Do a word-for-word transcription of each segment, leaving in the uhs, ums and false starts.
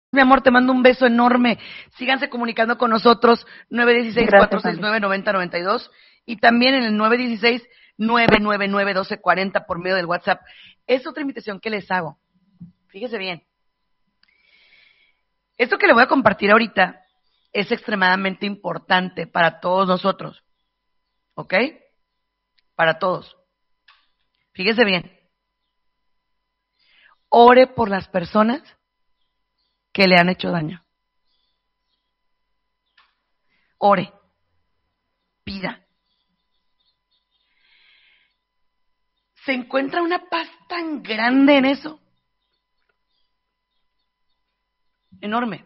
mi amor, te mando un beso enorme. Síganse comunicando con nosotros, nueve uno seis, cuatro seis nueve, nueve cero nueve dos y también en el nueve uno seis, nueve nueve nueve, uno dos cuatro cero por medio del WhatsApp. Es otra invitación que les hago. Fíjese bien. Esto que le voy a compartir ahorita es extremadamente importante para todos nosotros. ¿Ok? Para todos. Fíjese bien. Ore por las personas que le han hecho daño. Ore. Pida. ¿Se encuentra una paz tan grande en eso? Enorme.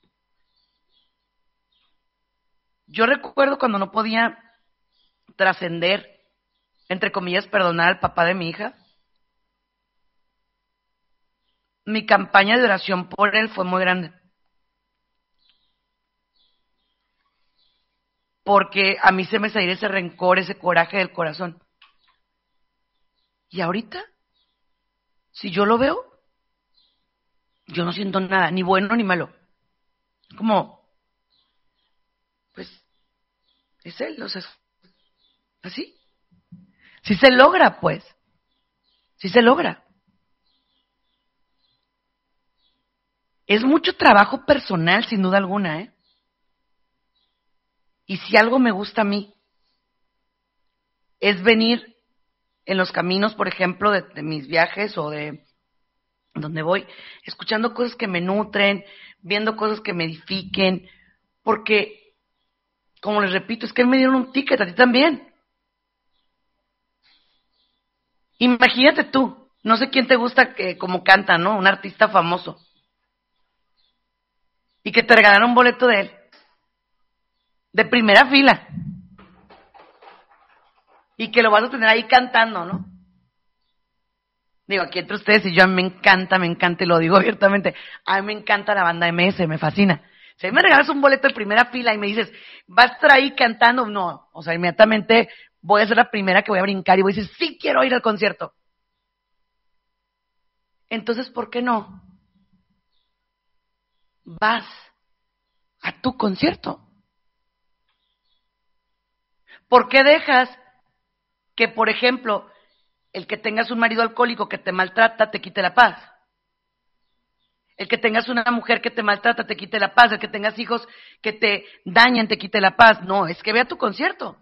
Yo recuerdo cuando no podía trascender, entre comillas, perdonar al papá de mi hija. Mi campaña de oración por él fue muy grande. Porque a mí se me salió ese rencor, ese coraje del corazón. Y ahorita, si yo lo veo, yo no siento nada, ni bueno ni malo. Como, pues, es él, o sea, así. Si se logra, pues. Si se logra. Es mucho trabajo personal, sin duda alguna, ¿eh? Y si algo me gusta a mí, es venir en los caminos, por ejemplo, de, de mis viajes o de donde voy, escuchando cosas que me nutren, viendo cosas que me edifiquen, porque, como les repito, es que me dieron un ticket, a ti también. Imagínate tú, no sé quién te gusta que como canta, ¿no? Un artista famoso. Y que te regalaron un boleto de él. De primera fila. Y que lo vas a tener ahí cantando, ¿no? Digo, aquí entre ustedes y yo, a mí me encanta, me encanta, y lo digo abiertamente, a mí me encanta la banda M S, me fascina. Si a mí me regalas un boleto de primera fila y me dices, vas a estar ahí cantando, no, o sea, inmediatamente voy a ser la primera que voy a brincar y voy a decir, sí quiero ir al concierto. Entonces, ¿por qué no vas a tu concierto? ¿Por qué dejas que, por ejemplo, el que tengas un marido alcohólico que te maltrata te quite la paz? El que tengas una mujer que te maltrata te quite la paz. El que tengas hijos que te dañen te quite la paz. No, es que ve a tu concierto.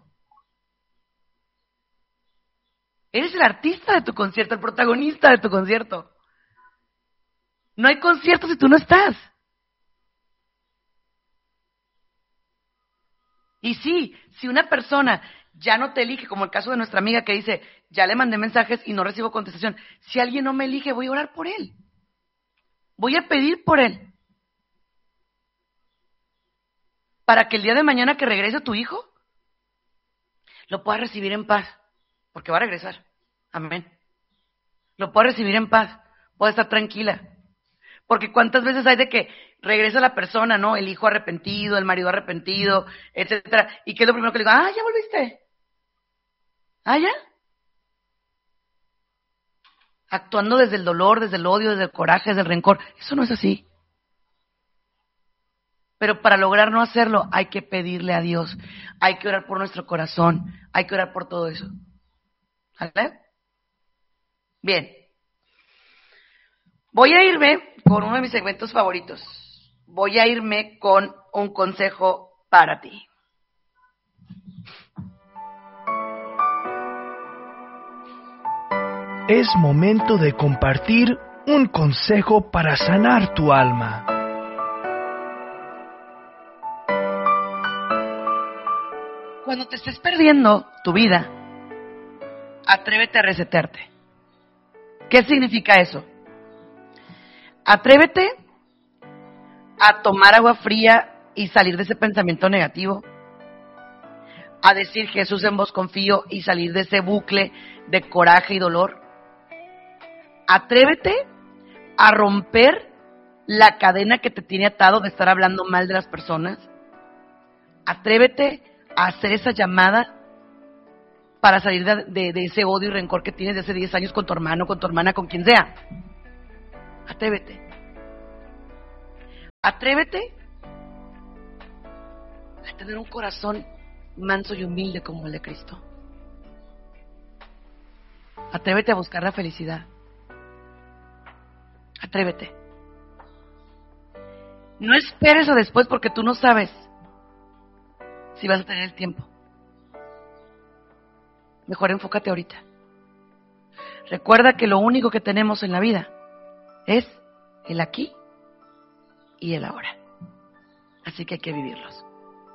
Eres el artista de tu concierto, el protagonista de tu concierto. No hay concierto si tú no estás. Y sí, si una persona ya no te elige, como el caso de nuestra amiga que dice, ya le mandé mensajes y no recibo contestación, si alguien no me elige, voy a orar por él. Voy a pedir por él. Para que el día de mañana que regrese tu hijo, lo pueda recibir en paz, porque va a regresar. Amén. Lo pueda recibir en paz, pueda estar tranquila. Porque cuántas veces hay de que regresa la persona, ¿no? El hijo arrepentido, el marido arrepentido, etcétera. ¿Y qué es lo primero que le digo? Ah, ya volviste. Ah, ya. Actuando desde el dolor, desde el odio, desde el coraje, desde el rencor. Eso no es así. Pero para lograr no hacerlo, hay que pedirle a Dios. Hay que orar por nuestro corazón. Hay que orar por todo eso. ¿Vale? Bien. Voy a irme con uno de mis segmentos favoritos. Voy a irme con un consejo para ti. Es momento de compartir un consejo para sanar tu alma. Cuando te estés perdiendo tu vida, atrévete a resetearte. ¿Qué significa eso? Atrévete a tomar agua fría y salir de ese pensamiento negativo, a decir Jesús en vos confío y salir de ese bucle de coraje y dolor. Atrévete a romper la cadena que te tiene atado de estar hablando mal de las personas. Atrévete a hacer esa llamada para salir de, de, de ese odio y rencor que tienes de hace diez años con tu hermano, con tu hermana, con quien sea. Atrévete. Atrévete a tener un corazón manso y humilde como el de Cristo. Atrévete a buscar la felicidad. Atrévete. No esperes a después porque tú no sabes si vas a tener el tiempo. Mejor enfócate ahorita. Recuerda que lo único que tenemos en la vida es el aquí y el ahora. Así que hay que vivirlos.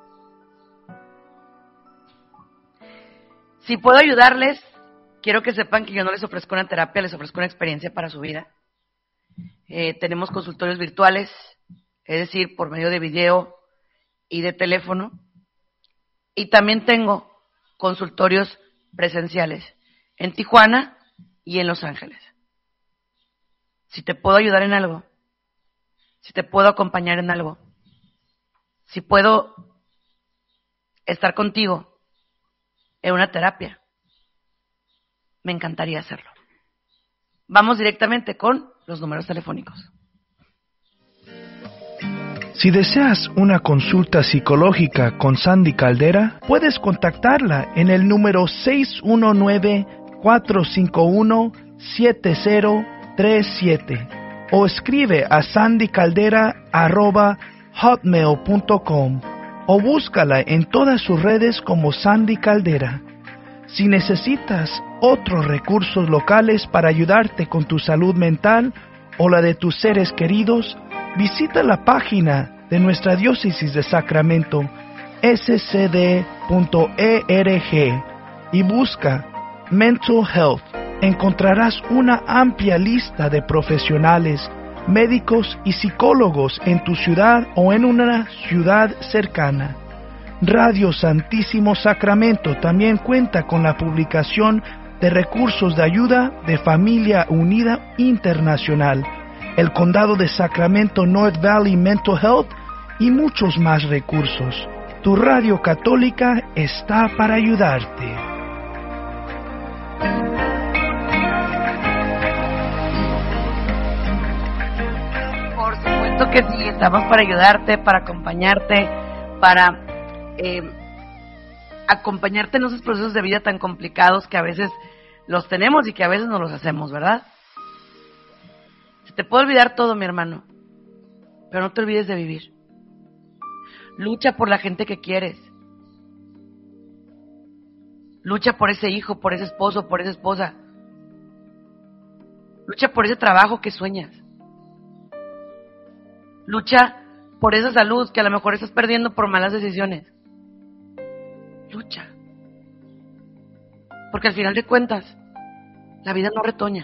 Si puedo ayudarles, quiero que sepan que yo no les ofrezco una terapia, les ofrezco una experiencia para su vida. Eh, tenemos consultorios virtuales, es decir, por medio de video y de teléfono. Y también tengo consultorios presenciales en Tijuana y en Los Ángeles. Si te puedo ayudar en algo, si te puedo acompañar en algo, si puedo estar contigo en una terapia, me encantaría hacerlo. Vamos directamente con los números telefónicos. Si deseas una consulta psicológica con Sandy Caldera, puedes contactarla en el número seis uno nueve, cuatro cinco uno, siete cero tres siete o escribe a sandycaldera arroba hotmail punto com o búscala en todas sus redes como Sandy Caldera. Si necesitas otros recursos locales para ayudarte con tu salud mental o la de tus seres queridos, visita la página de nuestra diócesis de Sacramento, s c d punto org, y busca Mental Health. Encontrarás una amplia lista de profesionales, médicos y psicólogos en tu ciudad o en una ciudad cercana. Radio Santísimo Sacramento también cuenta con la publicación de recursos de ayuda de Familia Unida Internacional, el Condado de Sacramento North Valley Mental Health y muchos más recursos. Tu radio católica está para ayudarte. Por supuesto que sí, estamos para ayudarte, para acompañarte, para eh, acompañarte en esos procesos de vida tan complicados que a veces los tenemos y que a veces no los hacemos, ¿verdad? Te puedo olvidar todo, mi hermano, pero no te olvides de vivir. Lucha por la gente que quieres. Lucha por ese hijo, por ese esposo, por esa esposa. Lucha por ese trabajo que sueñas. Lucha por esa salud que a lo mejor estás perdiendo por malas decisiones. Lucha. Porque al final de cuentas, la vida no retoña.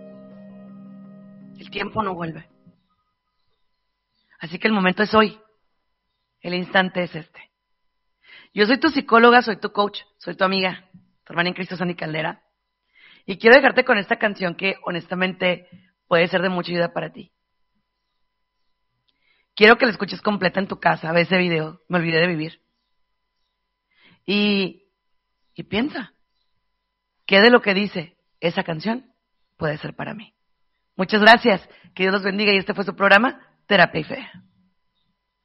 El tiempo no vuelve. Así que el momento es hoy. El instante es este. Yo soy tu psicóloga, soy tu coach, soy tu amiga, tu hermana en Cristo, Sandy Caldera. Y quiero dejarte con esta canción que honestamente puede ser de mucha ayuda para ti. Quiero que la escuches completa en tu casa, ve ese video, me olvidé de vivir. Y, y piensa, ¿qué de lo que dice esa canción puede ser para mí? Muchas gracias, que Dios los bendiga y este fue su programa, Terapia y Fe.